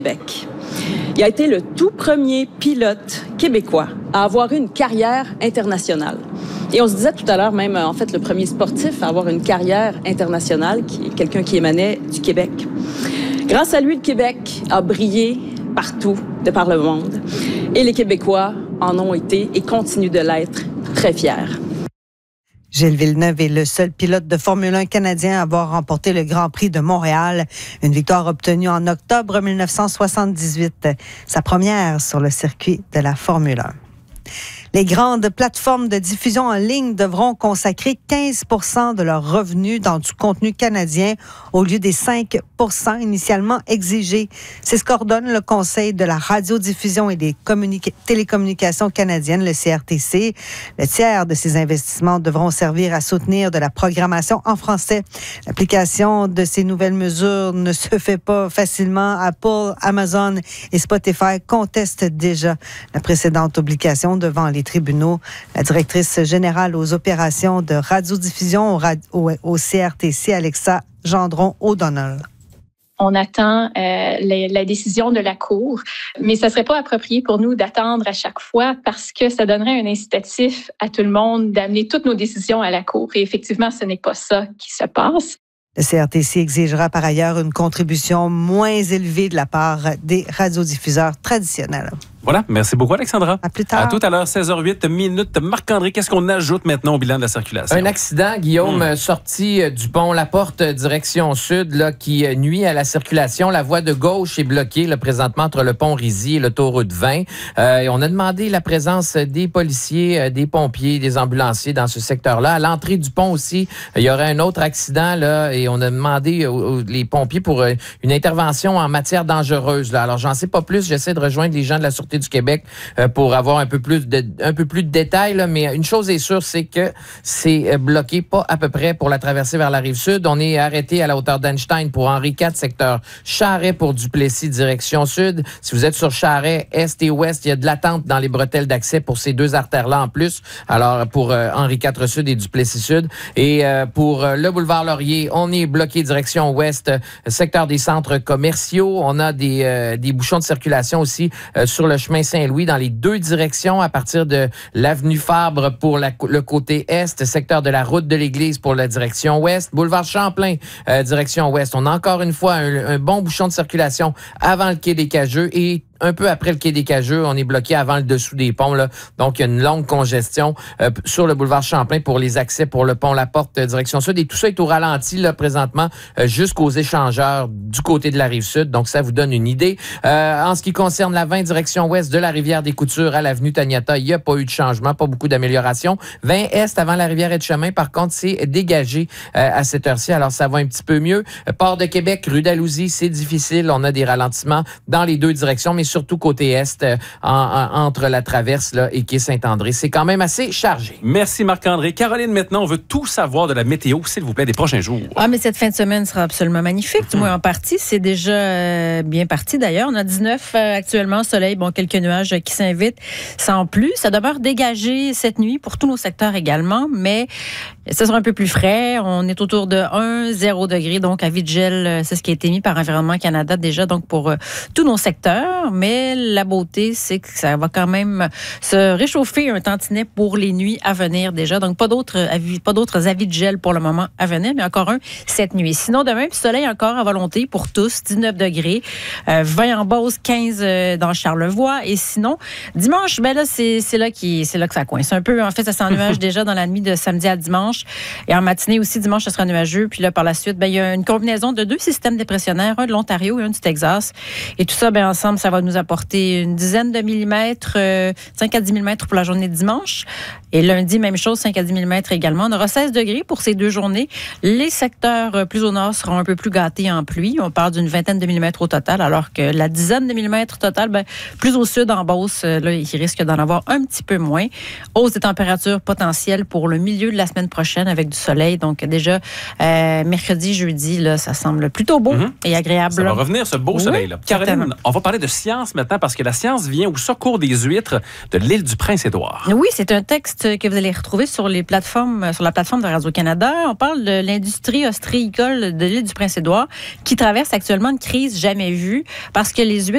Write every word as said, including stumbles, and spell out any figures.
Québec. Il a été le tout premier pilote québécois à avoir eu une carrière internationale. Et on se disait tout à l'heure, même en fait le premier sportif à avoir une carrière internationale, qui est quelqu'un qui émanait du Québec. Grâce à lui, le Québec a brillé partout de par le monde. Et les Québécois en ont été et continuent de l'être très fiers. Gilles Villeneuve est le seul pilote de Formule un canadien à avoir remporté le Grand Prix de Montréal, une victoire obtenue en octobre mille neuf cent soixante-dix-huit, sa première sur le circuit de la Formule un. Les grandes plateformes de diffusion en ligne devront consacrer quinze pour cent de leurs revenus dans du contenu canadien au lieu des cinq pour cent initialement exigés. C'est ce qu'ordonne le Conseil de la radiodiffusion et des communica- télécommunications canadiennes, le C R T C. Le tiers de ces investissements devront servir à soutenir de la programmation en français. L'application de ces nouvelles mesures ne se fait pas facilement. Apple, Amazon et Spotify contestent déjà la précédente obligation devant les tribunaux. La directrice générale aux opérations de radiodiffusion au, rad- au, au C R T C, Alexa Gendron-O'Donnell. On attend euh, la, la décision de la Cour, mais ça ne serait pas approprié pour nous d'attendre à chaque fois parce que ça donnerait un incitatif à tout le monde d'amener toutes nos décisions à la Cour. Et effectivement, ce n'est pas ça qui se passe. Le C R T C exigera par ailleurs une contribution moins élevée de la part des radiodiffuseurs traditionnels. Voilà, merci beaucoup Alexandra. À plus tard. À tout à l'heure, seize heures huit minutes. Marc-André, qu'est-ce qu'on ajoute maintenant au bilan de la circulation? Un accident, Guillaume, mmh. sorti du pont La Porte, direction sud, là, qui nuit à la circulation. La voie de gauche est bloquée là, présentement entre le pont Rizy et l'autoroute vingt. Euh, et on a demandé la présence des policiers, des pompiers, des ambulanciers dans ce secteur-là. À l'entrée du pont aussi, il y aurait un autre accident là, et on a demandé aux, aux, les pompiers pour une intervention en matière dangereuse. Là. Alors, j'en sais pas plus. J'essaie de rejoindre les gens de la Sûreté du Québec euh, pour avoir un peu plus de, un peu plus de détails. Là, mais une chose est sûre, c'est que c'est bloqué pas à peu près pour la traversée vers la Rive-Sud. On est arrêté à la hauteur d'Einstein pour Henri quatre, secteur Charret pour Duplessis, direction sud. Si vous êtes sur Charret, est et ouest, il y a de l'attente dans les bretelles d'accès pour ces deux artères-là en plus. Alors, pour euh, Henri quatre Sud et Duplessis Sud. Et euh, pour euh, le boulevard Laurier, on est bloqué direction ouest, euh, secteur des centres commerciaux. On a des, euh, des bouchons de circulation aussi euh, sur le chemin Saint-Louis dans les deux directions à partir de l'avenue Fabre pour la, le côté est, secteur de la route de l'Église pour la direction ouest, boulevard Champlain, euh, direction ouest. On a encore une fois un, un bon bouchon de circulation avant le quai des Cageux et un peu après le quai des Cageux, on est bloqué avant le dessous des ponts. Là. Donc, il y a une longue congestion euh, sur le boulevard Champlain pour les accès pour le pont La Porte, euh, direction sud. Et tout ça est au ralenti là, présentement euh, jusqu'aux échangeurs du côté de la Rive-Sud. Donc, ça vous donne une idée. Euh, en ce qui concerne la vingt, direction ouest de la Rivière-des-Coutures à l'avenue Taniata, il n'y a pas eu de changement, pas beaucoup d'amélioration. vingt est avant la Rivière-et-de-Chemin, par contre, c'est dégagé euh, à cette heure-ci. Alors, ça va un petit peu mieux. Port de Québec, rue d'Alousie, c'est difficile. On a des ralentissements dans les deux directions, mais surtout côté est, euh, en, en, entre la traverse là, et quai Saint-André. C'est quand même assez chargé. Merci Marc-André. Caroline, maintenant, on veut tout savoir de la météo, s'il vous plaît, des prochains jours. Ah, mais cette fin de semaine sera absolument magnifique, du moins en partie. C'est déjà euh, bien parti d'ailleurs. On a dix-neuf euh, actuellement, soleil, bon, quelques nuages qui s'invitent sans plus. Ça demeure dégagé cette nuit pour tous nos secteurs également, mais ça sera un peu plus frais. On est autour de un à zéro degré, donc avis de gel, c'est ce qui a été mis par Environnement Canada déjà, donc pour euh, tous nos secteurs. Mais la beauté, c'est que ça va quand même se réchauffer un tantinet pour les nuits à venir déjà. Donc, pas d'autres avis, pas d'autres avis de gel pour le moment à venir, mais encore un cette nuit. Sinon, demain, soleil encore à volonté pour tous, dix-neuf degrés, euh, vingt en Beauce, quinze euh, dans Charlevoix. Et sinon, dimanche, ben là, c'est, c'est là qui, c'est là que ça coince un peu. En fait, ça s'ennuage déjà dans la nuit de samedi à dimanche. Et en matinée aussi, dimanche, ça sera nuageux. Puis là, par la suite, ben, il y a une combinaison de deux systèmes dépressionnaires, un de l'Ontario et un du Texas. Et tout ça, ben, ensemble, ça va nous apporter une dizaine de millimètres, euh, cinq à dix millimètres pour la journée de dimanche. Et lundi, même chose, cinq à dix millimètres également. On aura seize degrés pour ces deux journées. Les secteurs plus au nord seront un peu plus gâtés en pluie. On parle d'une vingtaine de millimètres au total, alors que la dizaine de millimètres total, ben, plus au sud, en Beauce, là, il risque d'en avoir un petit peu moins. Hausse des températures potentielles pour le milieu de la semaine prochaine avec du soleil. Donc déjà, euh, mercredi, jeudi, là, ça semble plutôt beau mm-hmm. et agréable. Ça va revenir, ce beau oui, soleil-là. Caroline, certainement. On va parler de science maintenant parce que la science vient au secours des huîtres de l'île du Prince-Édouard. Oui, c'est un texte que vous allez retrouver sur les plateformes, sur la plateforme de Radio-Canada. On parle de l'industrie ostréicole de l'île du Prince-Édouard qui traverse actuellement une crise jamais vue parce que les huîtres